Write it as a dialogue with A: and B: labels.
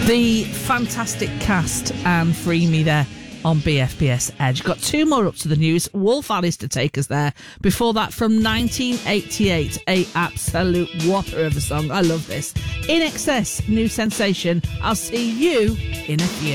A: The fantastic Cast and Free Me there on BFBS Edge. Got two more up to the news. Wolf Alice to take us there. Before that, from 1988, a absolute whopper of a song. I love this. In Excess, new sensation. I'll see you in a few.